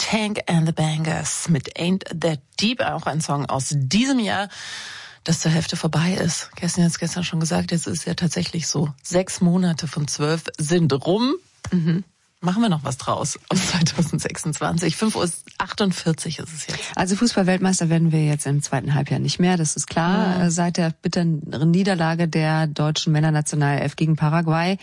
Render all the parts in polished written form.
Tank and the Bangers mit Ain't That Deep, auch ein Song aus diesem Jahr, das zur Hälfte vorbei ist. Kerstin hat es gestern schon gesagt, jetzt ist ja tatsächlich so. 6 Monate von 12 sind rum. Machen wir noch was draus aus 2026. 5:48 ist es jetzt. Also Fußball-Weltmeister werden wir jetzt im zweiten Halbjahr nicht mehr, das ist klar. Seit der bitteren Niederlage der deutschen Männernationalelf gegen Paraguay.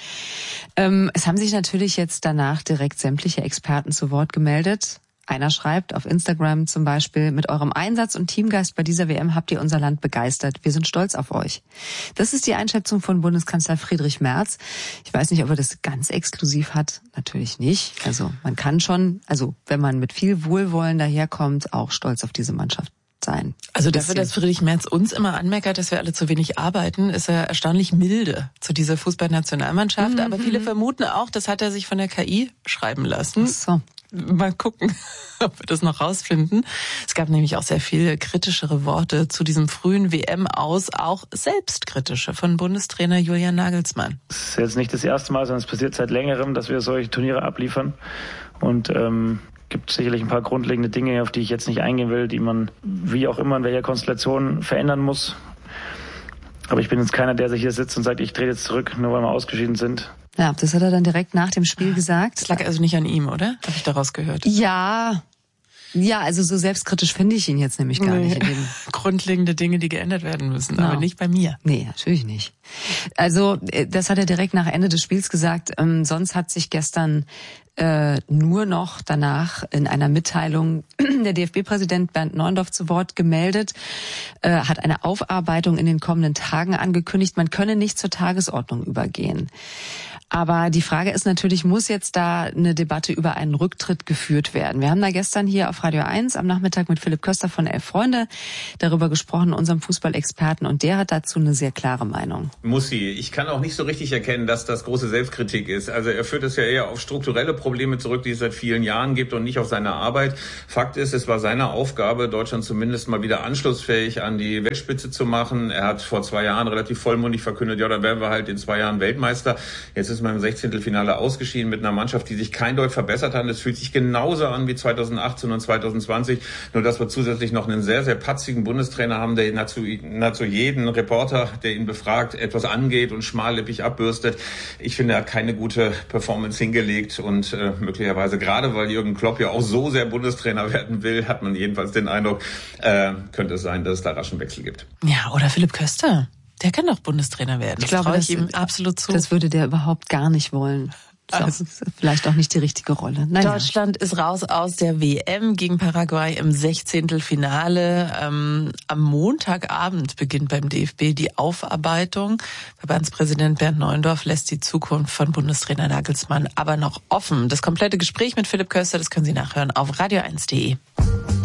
Es haben sich natürlich jetzt danach direkt sämtliche Experten zu Wort gemeldet. Einer schreibt auf Instagram zum Beispiel: Mit eurem Einsatz und Teamgeist bei dieser WM habt ihr unser Land begeistert. Wir sind stolz auf euch. Das ist die Einschätzung von Bundeskanzler Friedrich Merz. Ich weiß nicht, ob er das ganz exklusiv hat. Natürlich nicht. Also man kann schon, wenn man mit viel Wohlwollen daherkommt, auch stolz auf diese Mannschaft sein. Also dafür, dass Friedrich Merz uns immer anmeckert, dass wir alle zu wenig arbeiten, ist er erstaunlich milde zu dieser Fußballnationalmannschaft. Aber viele vermuten auch, das hat er sich von der KI schreiben lassen. Ach so. Mal gucken, ob wir das noch rausfinden. Es gab nämlich auch sehr viel kritischere Worte zu diesem frühen WM-Aus, auch selbstkritische von Bundestrainer Julian Nagelsmann. Es ist jetzt nicht das erste Mal, sondern es passiert seit längerem, dass wir solche Turniere abliefern. Und gibt sicherlich ein paar grundlegende Dinge, auf die ich jetzt nicht eingehen will, die man wie auch immer in welcher Konstellation verändern muss. Aber ich bin jetzt keiner, der sich hier sitzt und sagt, ich drehe jetzt zurück, nur weil wir ausgeschieden sind. Ja, das hat er dann direkt nach dem Spiel gesagt. Das lag also nicht an ihm, oder? Habe ich daraus gehört? Ja, also so selbstkritisch finde ich ihn jetzt nämlich gar nicht. Grundlegende Dinge, die geändert werden müssen, aber nicht bei mir. Nee, natürlich nicht. Also das hat er direkt nach Ende des Spiels gesagt. Sonst hat sich gestern nur noch danach in einer Mitteilung der DFB-Präsident Bernd Neuendorf zu Wort gemeldet, hat eine Aufarbeitung in den kommenden Tagen angekündigt. Man könne nicht zur Tagesordnung übergehen. Aber die Frage ist natürlich, muss jetzt da eine Debatte über einen Rücktritt geführt werden? Wir haben da gestern hier auf Radio 1 am Nachmittag mit Philipp Köster von 11 Freunde darüber gesprochen, unserem Fußballexperten, und der hat dazu eine sehr klare Meinung. Muss sie. Ich kann auch nicht so richtig erkennen, dass das große Selbstkritik ist. Also er führt es ja eher auf strukturelle Probleme zurück, die es seit vielen Jahren gibt, und nicht auf seine Arbeit. Fakt ist, es war seine Aufgabe, Deutschland zumindest mal wieder anschlussfähig an die Weltspitze zu machen. Er hat vor 2 Jahren relativ vollmundig verkündet, ja, dann werden wir halt in 2 Jahren Weltmeister. Jetzt ist man im 16. ausgeschieden mit einer Mannschaft, die sich kein Deut verbessert hat. Es fühlt sich genauso an wie 2018 und 2020, nur dass wir zusätzlich noch einen sehr, sehr patzigen Bundestrainer haben, der nahezu jeden Reporter, der ihn befragt, etwas angeht und schmallippig abbürstet. Ich finde, er hat keine gute Performance hingelegt, und möglicherweise, gerade weil Jürgen Klopp ja auch so sehr Bundestrainer werden will, hat man jedenfalls den Eindruck, könnte es sein, dass es da rasch einen Wechsel gibt. Ja, oder Philipp Köster. Der kann doch Bundestrainer werden. Ich glaube, das ihm absolut zu. Das würde der überhaupt gar nicht wollen. Das ist vielleicht auch nicht die richtige Rolle. Deutschland ist raus aus der WM gegen Paraguay im 16. Finale. Am Montagabend beginnt beim DFB die Aufarbeitung. Verbandspräsident Bernd Neuendorf lässt die Zukunft von Bundestrainer Nagelsmann aber noch offen. Das komplette Gespräch mit Philipp Köster, das können Sie nachhören auf radio1.de.